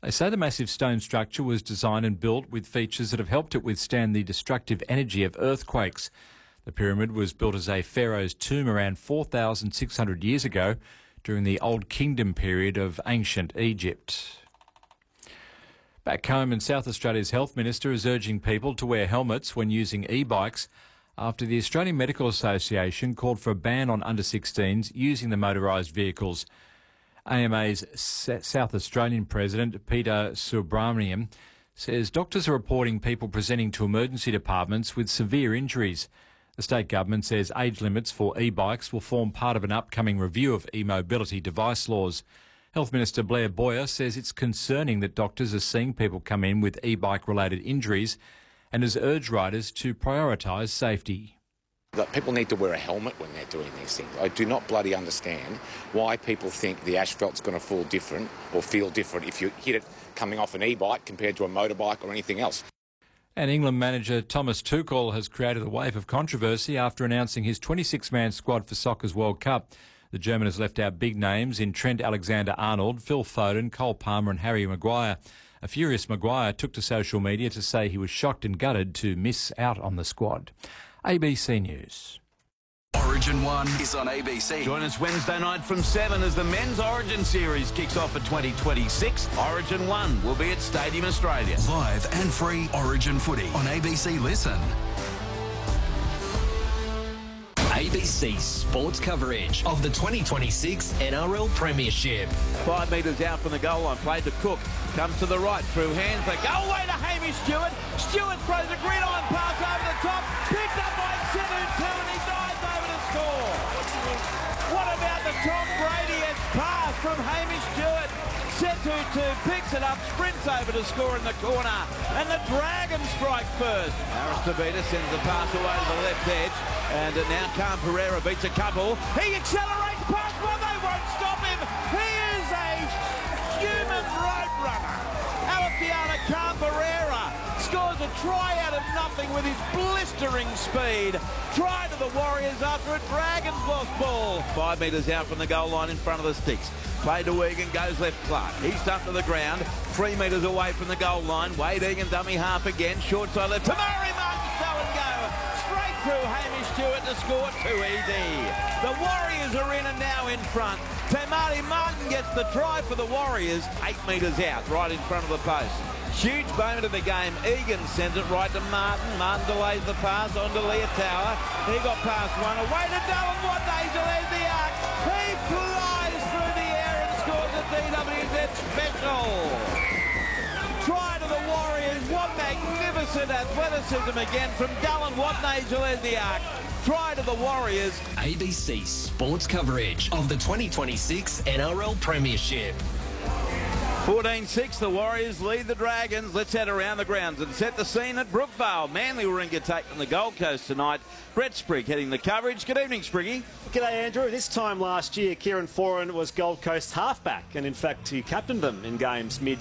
They say the massive stone structure was designed and built with features that have helped it withstand the destructive energy of earthquakes. The pyramid was built as a pharaoh's tomb around 4,600 years ago during the Old Kingdom period of ancient Egypt. Back home in South Australia's Health Minister is urging people to wear helmets when using e-bikes after the Australian Medical Association called for a ban on under-16s using the motorised vehicles. AMA's South Australian President, Peter Subramaniam, says doctors are reporting people presenting to emergency departments with severe injuries. The state government says age limits for e-bikes will form part of an upcoming review of e-mobility device laws. Health Minister Blair Boyer says it's concerning that doctors are seeing people come in with e-bike related injuries and has urged riders to prioritise safety. That people need to wear a helmet when they're doing these things. I do not bloody understand why people think the asphalt's going to fall different or feel different if you hit it coming off an e-bike compared to a motorbike or anything else. And England manager Thomas Tuchel has created a wave of controversy after announcing his 26-man squad for Soccer's World Cup. The German has left out big names in Trent Alexander-Arnold, Phil Foden, Cole Palmer and Harry Maguire. A furious Maguire took to social media to say he was shocked and gutted to miss out on the squad. ABC News. Origin 1 is on ABC. Join us Wednesday night from 7 as the Men's Origin Series kicks off for 2026. Origin 1 will be at Stadium Australia. Live and free Origin footy on ABC Listen. ABC sports coverage of the 2026 NRL Premiership. 5 metres out from the goal line, played to Cook, comes to the right, through hands, the goal way to Hamish Stewart. Stewart throws a gridiron pass over the top, picked up by Setu and he dives over to score. What about the Tom Brady-esque pass from Hamish Stewart? Setu picks it up, sprints over to score in the corner, and the Dragons strike first. Aristobita sends the pass away to the left edge, and now Khan Pereira beats a couple. He accelerates past one, they won't stop him. He is a human road runner. Alexiana Khan Pereira scores a try out of nothing with his blistering speed. Try to the Warriors after a Dragons lost ball. 5 metres out from the goal line in front of the sticks. Play to Egan, goes left Clark. He's dumped to the ground, 3 metres away from the goal line. Wade Egan dummy half again, short side left. Tamari Martin so and go. Straight through Hamish Stewart to score, too easy. The Warriors are in and now in front. Tamari Martin gets the try for the Warriors, 8 metres out, right in front of the post. Huge moment of the game. Egan sends it right to Martin. Martin delays the pass on to Leotawa. He got past one. Away to Dylan Watney. There's the arc. He flies through the air and scores a DWZ special. Try to the Warriors. What magnificent athleticism again from Dylan Watney. There's the arc. Try to the Warriors. ABC sports coverage of the 2026 NRL Premiership. 14-6, the Warriors lead the Dragons. Let's head around the grounds and set the scene at Brookvale. Manly Warringah taking the Gold Coast tonight. Brett Sprigg heading the coverage. Good evening, Spriggy. G'day, Andrew. This time last year, Kieran Foran was Gold Coast halfback, and in fact, he captained them in games mid